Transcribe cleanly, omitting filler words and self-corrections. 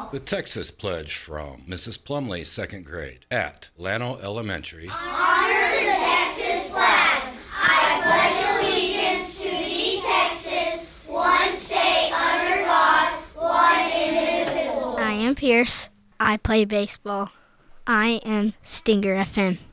The Texas Pledge from Mrs. Plumley, 2nd grade, at Llano Elementary. Honor the Texas flag. I pledge allegiance to thee, Texas, one state under God, one indivisible. I am Pierce. I play baseball. I am Stinger FM.